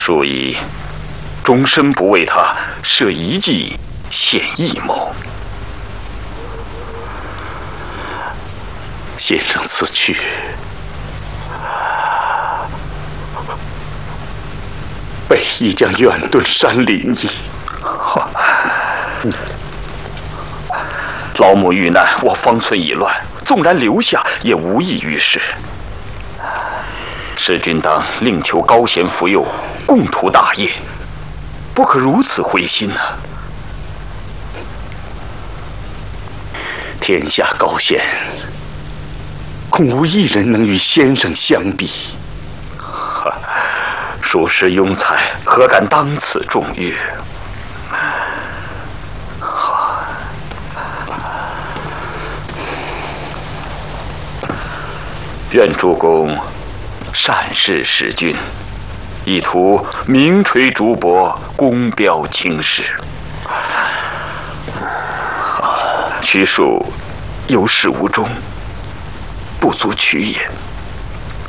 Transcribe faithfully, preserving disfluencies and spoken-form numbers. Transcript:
属以终身不为他设一计献异谋。先生此去，北亦将远遁山林矣。老母遇难，我方寸已乱，纵然留下，也无益于事。使君当另求高贤扶佑，共图大业，不可如此灰心啊！天下高贤，恐无一人能与先生相比。属实庸才，何敢当此重约？愿主公善事使君，意图名垂竹帛，功标青史。许庶有始无终，不足取也。